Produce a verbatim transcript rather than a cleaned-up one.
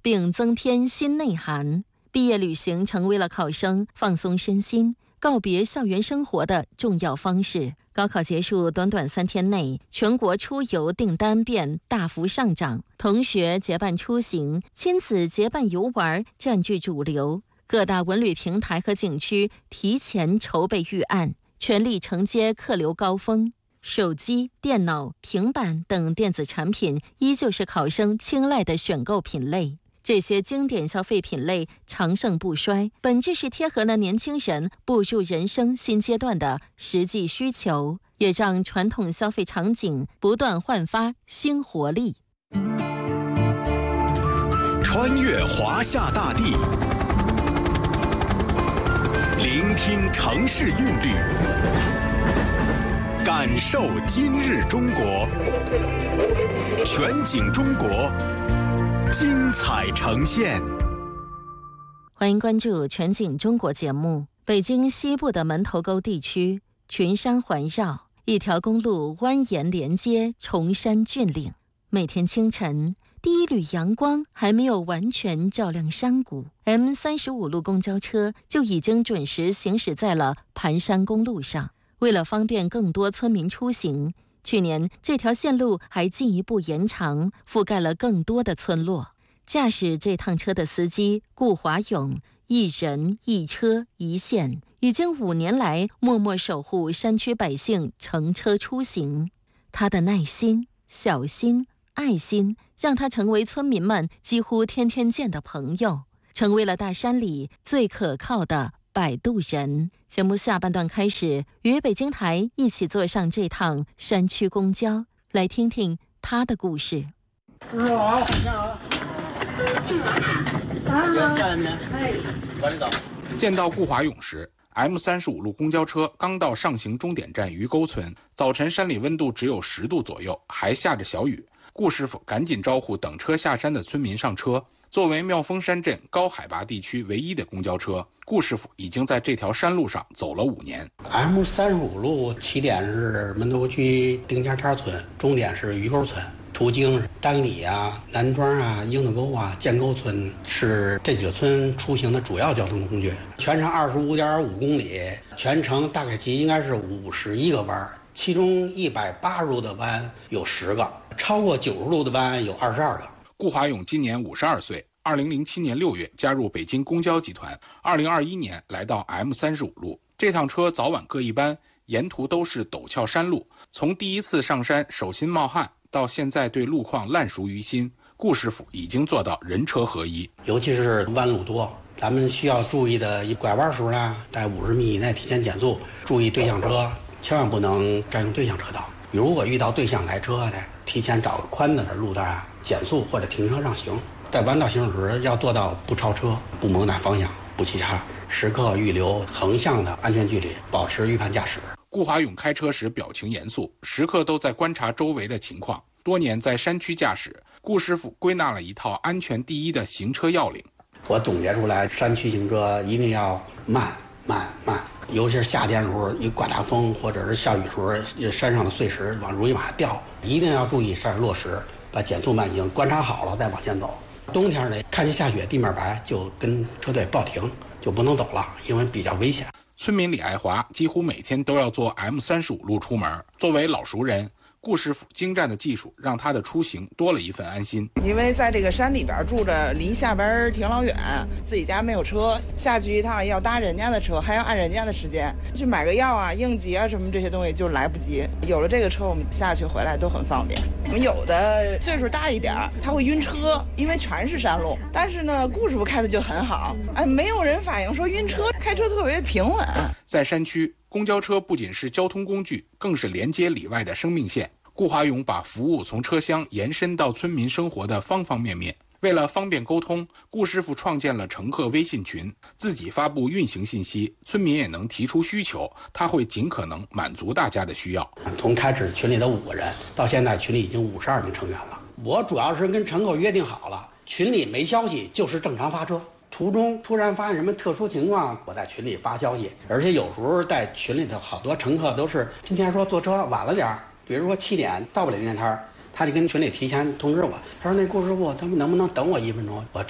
并增添新内涵。毕业旅行成为了考生放松身心、告别校园生活的重要方式。高考结束短短三天内，全国出游订单便大幅上涨，同学结伴出行、亲子结伴游玩占据主流。各大文旅平台和景区提前筹备预案，全力承接客流高峰。手机、电脑、平板等电子产品依旧是考生青睐的选购品类。这些经典消费品类长盛不衰，本质是贴合了年轻人步入人生新阶段的实际需求，也让传统消费场景不断焕发新活力。 穿越华夏大地，聆听城市韵律，感受今日中国。全景中国，精彩呈现。 欢迎关注全景中国节目。北京西部的门头沟地区，群山环绕，一条公路蜿蜒连接崇山峻岭。每天清晨，第一缕阳光还没有完全照亮山谷， M 三十五 路公交车就已经准时行驶在了盘山公路上。为了方便更多村民出行，去年这条线路还进一步延长，覆盖了更多的村落。驾驶这趟车的司机顾华勇，一人一车一线，已经五年来默默守护山区百姓乘车出行。他的耐心、小心、爱心，让他成为村民们几乎天天见的朋友，成为了大山里最可靠的摆渡人。节目下半段开始，与北京台一起坐上这趟山区公交，来听听他的故事。 叔叔好，你好。 见到顾华勇时， M 三十五 路公交车刚到上行终点站鱼沟村。早晨山里温度只有十度左右，还下着小雨。顾师傅赶紧招呼等车下山的村民上车。作为妙峰山镇高海拔地区唯一的公交车，顾师傅已经在这条山路上走了五年。 M 三十五 路起点是门头沟区丁家叉村，终点是鱼沟村，途经丹里啊、南庄啊、樱子沟啊、建沟村，是这几个村出行的主要交通工具。全长二十五点五公里，全程大概其应该是五十一个弯，其中一百八十度的弯有十个，超过九十度的弯有二十二个。 顾华勇今年五十二岁，二零零七年六月加入北京公交集团，二零二一年来到 M 三十五 路。这趟车早晚各一班，沿途都是陡峭山路。从第一次上山手心冒汗，到现在对路况烂熟于心，顾师傅已经做到人车合一。 尤其是弯路多，咱们需要注意的一拐弯时候呢，在五十米以内提前减速，注意对向车，千万不能占用对向车道。如果遇到对向来车的，提前找个宽的路段减速或者停车让行。在弯道行驶时要做到不超车、不猛打方向、不急刹，时刻预留横向的安全距离，保持预判驾驶。 顾华勇开车时表情严肃，时刻都在观察周围的情况。多年在山区驾驶，顾师傅归纳了一套安全第一的行车要领。 我总结出来，山区行车一定要慢慢慢，尤其是夏天的时候，一刮大风或者是下雨的时候，山上的碎石往容易往下掉，一定要注意山落石，把减速慢行观察好了再往前走。冬天呢，看见下雪地面白，就跟车队报停，就不能走了，因为比较危险。 村民李爱华几乎每天都要坐 M 三十五 路出门，作为老熟人，顾师傅精湛的技术让他的出行多了一份安心。 因为在这个山里边住着，离下边挺老远，自己家没有车，下去一趟要搭人家的车，还要按人家的时间去买个药啊、应急啊什么这些东西就来不及。有了这个车，我们下去回来都很方便。我们有的岁数大一点，他会晕车，因为全是山路。但是呢，顾师傅开的就很好，哎，没有人反映说晕车，开车特别平稳。 在山区，公交车不仅是交通工具，更是连接里外的生命线。顾华勇把服务从车厢延伸到村民生活的方方面面。为了方便沟通，顾师傅创建了乘客微信群，自己发布运行信息，村民也能提出需求，他会尽可能满足大家的需要。 从开始群里的五个人，到现在群里已经五十二名成员了。我主要是跟乘客约定好了，群里没消息就是正常发车。途中突然发现什么特殊情况，我在群里发消息。而且有时候在群里的好多乘客都是今天说坐车晚了点，比如说七点到不了地摊，他就跟群里提前通知我，他说那顾师傅他们能不能等我一分钟，我